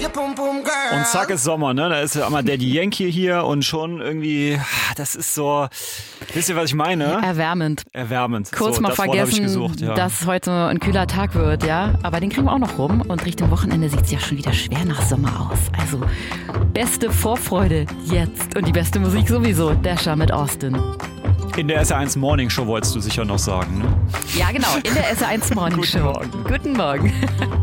Und zack ist Sommer, ne? Da ist ja einmal Daddy Yankee hier und schon irgendwie, das ist so, wisst ihr, was ich meine? Erwärmend. Kurz so, mal das Wort hab ich vergessen, gesucht, ja. dass heute ein kühler Tag wird, ja. Aber den kriegen wir auch noch rum und Richtung Wochenende sieht es ja schon wieder schwer nach Sommer aus. Also beste Vorfreude jetzt und die beste Musik sowieso, Dasher mit Austin. In der SR1 Morning Show wolltest du sicher noch sagen, ne? Ja, genau, in der SR1 Morning Show. Guten Morgen. Guten Morgen.